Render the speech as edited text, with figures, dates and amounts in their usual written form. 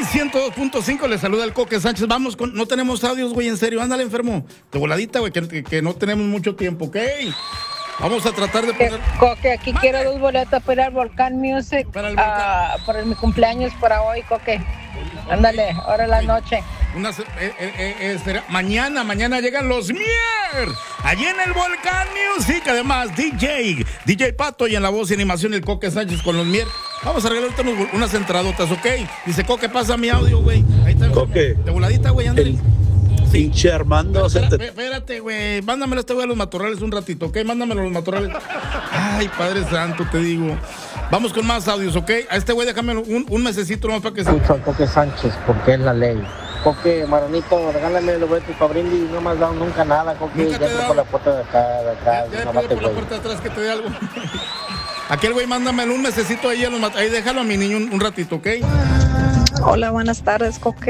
102.5, le saluda el Coque Sánchez. Vamos con, no tenemos audios, güey, en serio, ándale, enfermo. De voladita, güey, que no tenemos mucho tiempo, ¿ok? Vamos a tratar de poner... Coque, aquí quiero 2 boletas para ir al Volcán Music, para mi cumpleaños para hoy, Coque. Ándale, ahora la noche. Mañana llegan los Mier, allí en el Volcán Music. Además, DJ Pato, y en la voz y animación el Coque Sánchez con los Mier. Vamos a regalarte unas entradotas, ¿ok? Dice, Coque, pasa mi audio, güey. Ahí está. Coque. De voladita, güey, ándale. Pinche Armando. Espérate, güey. Mándamelo este güey a los matorrales un ratito, ¿ok? Mándamelo a los matorrales. Ay, Padre Santo, te digo. Vamos con más audios, ¿ok? A este güey déjame un mesecito nomás para que se... Escucho al Coque Sánchez porque es la ley. Coque, Maronito, regálame los boletos para Brindis. No me has dado nunca nada, Coque. Nunca Ya te por la puerta de acá. Ya por la puerta de atrás que te dé algo. Aquel güey, mándamelo un mesecito ahí, ahí déjalo a mi niño un ratito, ¿ok? Hola, buenas tardes, Coque.